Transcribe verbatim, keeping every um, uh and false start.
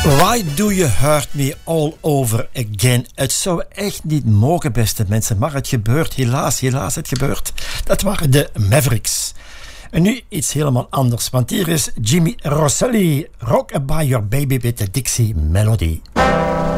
Why do you hurt me all over again? Het zou echt niet mogen, beste mensen, maar het gebeurt. Helaas, helaas, het gebeurt. Dat waren de Mavericks. En nu iets helemaal anders, want hier is Jimmy Rosselli. Rock By Your Baby with the Dixie Melody.